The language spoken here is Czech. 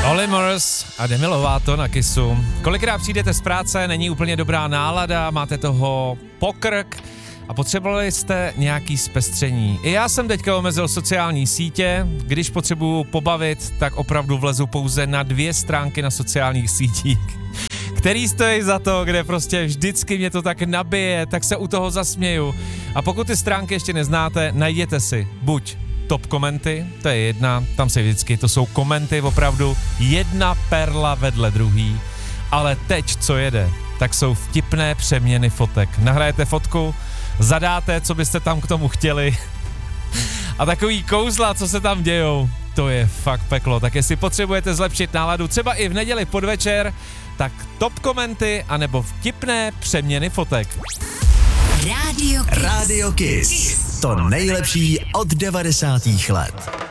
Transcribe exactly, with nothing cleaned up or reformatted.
Olly Murs a Demi Lovato na Kissu. Kolikrát přijdete z práce, není úplně dobrá nálada, máte toho pokrk a potřebovali jste nějaký zpestření. I já jsem teďka omezil sociální sítě, když potřebuju pobavit, tak opravdu vlezu pouze na dvě stránky na sociálních sítích, který stojí za to, kde prostě vždycky mě to tak nabije, tak se u toho zasměju. A pokud ty stránky ještě neznáte, najděte si buď top komenty, to je jedna, tam se vždycky, to jsou komenty opravdu jedna perla vedle druhý, ale teď, co jede, tak jsou vtipné přeměny fotek. Nahrajete fotku, zadáte, co byste tam k tomu chtěli a takový kouzla, co se tam dějou, to je fakt peklo. Tak jestli potřebujete zlepšit náladu, třeba i v neděli podvečer, tak top komenty anebo vtipné přeměny fotek. Radio Kiss. Radio Kiss. To nejlepší od devadesátých let.